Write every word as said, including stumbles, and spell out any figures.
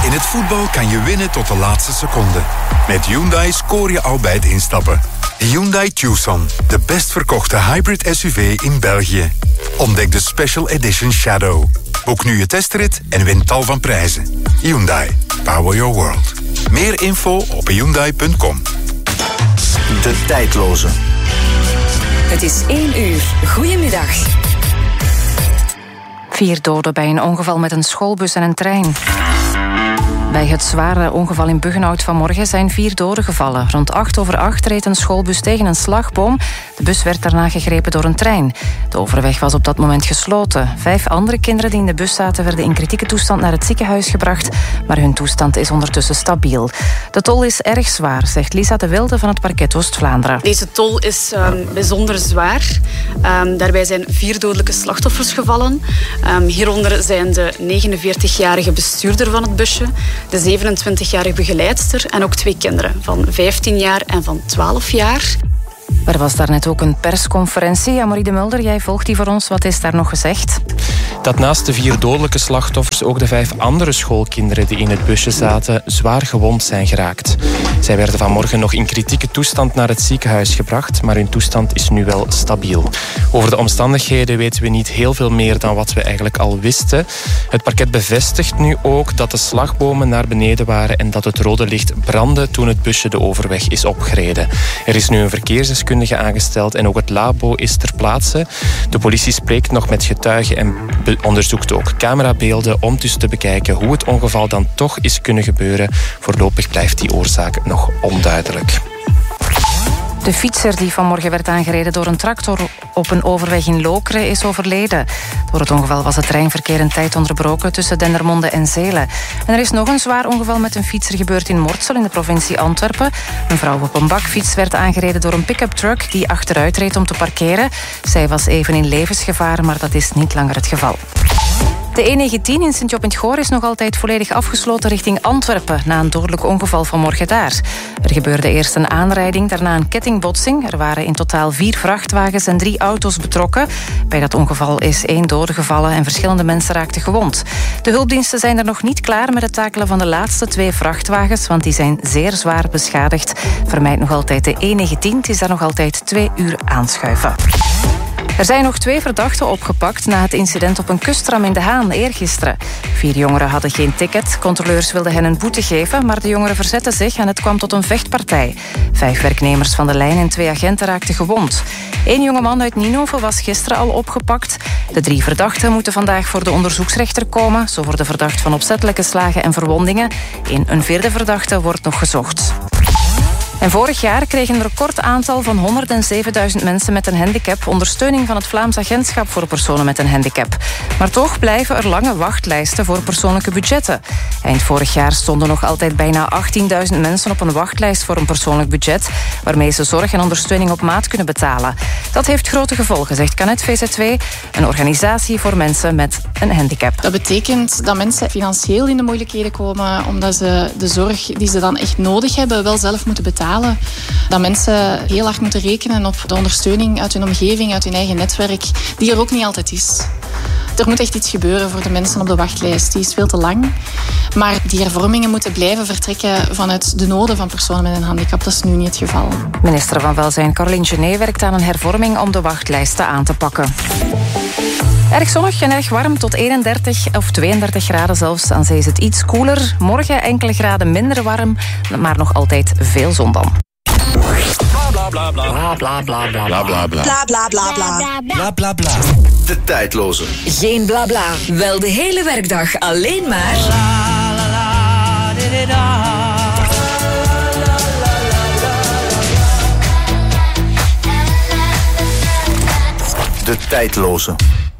In het voetbal kan je winnen tot de laatste seconde. Met Hyundai scoor je al bij het instappen. Hyundai Tucson, de best verkochte hybrid S U V in België. Ontdek de Special Edition Shadow. Boek nu je testrit en win tal van prijzen. Hyundai, power your world. Meer info op hyundai punt com. De tijdloze. Het is één uur. Goedemiddag. Vier doden bij een ongeval met een schoolbus en een trein. Bij het zware ongeval in Buggenhout vanmorgen zijn vier doden gevallen. Rond acht over acht reed een schoolbus tegen een slagboom. De bus werd daarna gegrepen door een trein. De overweg was op dat moment gesloten. Vijf andere kinderen die in de bus zaten werden in kritieke toestand naar het ziekenhuis gebracht, maar hun toestand is ondertussen stabiel. De tol is erg zwaar, zegt Lisa de Wilde van het parket Oost-Vlaanderen. Deze tol is um, bijzonder zwaar. Um, daarbij zijn vier dodelijke slachtoffers gevallen. Um, hieronder zijn de negenenveertigjarige bestuurder van het busje, de zevenentwintigjarige begeleidster en ook twee kinderen van vijftien jaar en van twaalf jaar. Er was daarnet ook een persconferentie. Amorie de Mulder, jij volgt die voor ons. Wat is daar nog gezegd? Dat naast de vier dodelijke slachtoffers ook de vijf andere schoolkinderen die in het busje zaten zwaar gewond zijn geraakt. Zij werden vanmorgen nog in kritieke toestand naar het ziekenhuis gebracht, maar hun toestand is nu wel stabiel. Over de omstandigheden weten we niet heel veel meer dan wat we eigenlijk al wisten. Het parket bevestigt nu ook dat de slagbomen naar beneden waren en dat het rode licht brandde toen het busje de overweg is opgereden. Er is nu een verkeersdeskundige aangesteld en ook het labo is ter plaatse. De politie spreekt nog met getuigen en be- onderzoekt ook camerabeelden om dus te bekijken hoe het ongeval dan toch is kunnen gebeuren. Voorlopig blijft die oorzaak nog onduidelijk. De fietser die vanmorgen werd aangereden door een tractor op een overweg in Lokeren is overleden. Door het ongeval was het treinverkeer een tijd onderbroken tussen Dendermonde en Zelen. En er is nog een zwaar ongeval met een fietser gebeurd in Mortsel in de provincie Antwerpen. Een vrouw op een bakfiets werd aangereden door een pick-up truck die achteruit reed om te parkeren. Zij was even in levensgevaar, maar dat is niet langer het geval. De E negentien in Sint-Job in het Goor is nog altijd volledig afgesloten richting Antwerpen na een dodelijk ongeval vanmorgen daar. Er gebeurde eerst een aanrijding, daarna een kettingbotsing. Er waren in totaal vier vrachtwagens en drie auto's betrokken. Bij dat ongeval is één dode gevallen en verschillende mensen raakten gewond. De hulpdiensten zijn er nog niet klaar met het takelen van de laatste twee vrachtwagens, want die zijn zeer zwaar beschadigd. Vermijd nog altijd de E negentien, het is daar nog altijd twee uur aanschuiven. Er zijn nog twee verdachten opgepakt na het incident op een kustram in De Haan eergisteren. Vier jongeren hadden geen ticket. Controleurs wilden hen een boete geven, maar de jongeren verzetten zich en het kwam tot een vechtpartij. Vijf werknemers van de lijn en twee agenten raakten gewond. Eén jongeman uit Ninove was gisteren al opgepakt. De drie verdachten moeten vandaag voor de onderzoeksrechter komen. Zo worden verdacht van opzettelijke slagen en verwondingen. In een vierde verdachte wordt nog gezocht. En vorig jaar kreeg een record aantal van honderdzevenduizend mensen met een handicap ondersteuning van het Vlaams Agentschap voor personen met een handicap. Maar toch blijven er lange wachtlijsten voor persoonlijke budgetten. Eind vorig jaar stonden nog altijd bijna achttienduizend mensen op een wachtlijst voor een persoonlijk budget, waarmee ze zorg en ondersteuning op maat kunnen betalen. Dat heeft grote gevolgen, zegt Canet V Z W, een organisatie voor mensen met een handicap. Dat betekent dat mensen financieel in de moeilijkheden komen, omdat ze de zorg die ze dan echt nodig hebben wel zelf moeten betalen. Dat mensen heel hard moeten rekenen op de ondersteuning uit hun omgeving, uit hun eigen netwerk, die er ook niet altijd is. Er moet echt iets gebeuren voor de mensen op de wachtlijst. Die is veel te lang. Maar die hervormingen moeten blijven vertrekken vanuit de noden van personen met een handicap. Dat is nu niet het geval. Minister van Welzijn Caroline Genet werkt aan een hervorming om de wachtlijsten aan te pakken. Erg zonnig en erg warm, tot eenendertig of tweeëndertig graden zelfs. Aan zee is het iets koeler. Morgen enkele graden minder warm, maar nog altijd veel zon dan. Bla bla bla. Bla bla bla bla. Bla bla bla. Bla bla bla bla. Bla bla bla. De tijdloze. Geen bla bla. Wel de hele werkdag alleen maar. De tijdloze.